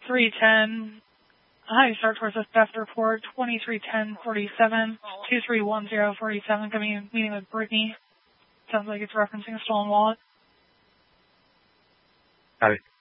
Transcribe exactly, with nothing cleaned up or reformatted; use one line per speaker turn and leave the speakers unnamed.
three ten. Hi, Star Tours theft report, twenty-three ten forty-seven, two three one zero forty-seven, coming in meeting with Brittany. Sounds like it's referencing a stolen wallet.
Got it.